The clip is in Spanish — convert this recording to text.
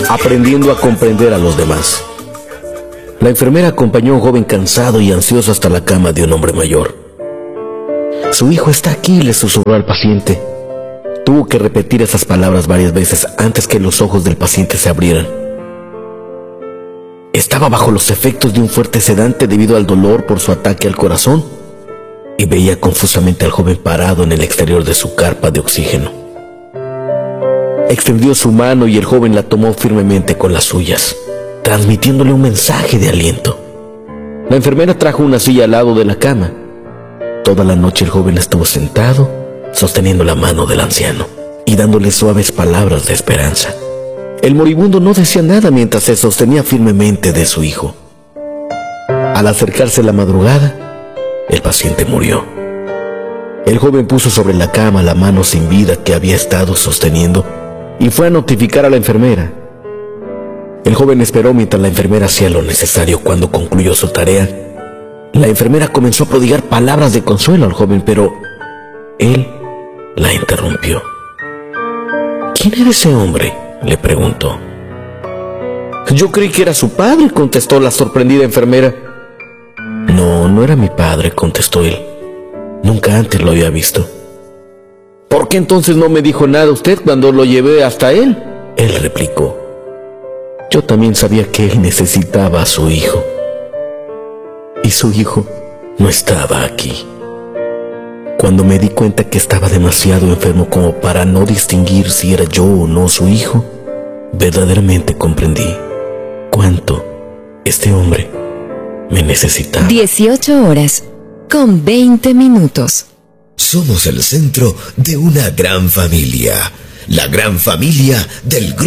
aprendiendo a comprender a los demás. La enfermera acompañó a un joven cansado y ansioso hasta la cama de un hombre mayor. «Su hijo está aquí», le susurró al paciente. Tuvo que repetir esas palabras varias veces antes que los ojos del paciente se abrieran. Estaba bajo los efectos de un fuerte sedante debido al dolor por su ataque al corazón y veía confusamente al joven parado en el exterior de su carpa de oxígeno. Extendió su mano y el joven la tomó firmemente con las suyas, transmitiéndole un mensaje de aliento. La enfermera trajo una silla al lado de la cama. Toda la noche el joven estuvo sentado, sosteniendo la mano del anciano y dándole suaves palabras de esperanza. El moribundo no decía nada mientras se sostenía firmemente de su hijo. Al acercarse la madrugada, el paciente murió. El joven puso sobre la cama la mano sin vida que había estado sosteniendo y fue a notificar a la enfermera. El joven esperó mientras la enfermera hacía lo necesario. Cuando concluyó su tarea, la enfermera comenzó a prodigar palabras de consuelo al joven, pero él la interrumpió. «¿Quién era ese hombre?», le preguntó. «Yo creí que era su padre», contestó la sorprendida enfermera. No era mi padre», contestó él. «Nunca antes lo había visto». «¿Por qué entonces no me dijo nada usted cuando lo llevé hasta él?», él replicó. «Yo también sabía que él necesitaba a su hijo. Y su hijo no estaba aquí. Cuando me di cuenta que estaba demasiado enfermo como para no distinguir si era yo o no su hijo, verdaderamente comprendí cuánto este hombre me necesitaba». 18:20. Somos el centro de una gran familia, la gran familia del grupo.